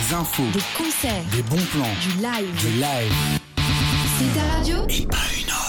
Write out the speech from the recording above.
Des infos, des concerts, des bons plans, du live. du live. C'est ta radio Et pas une autre.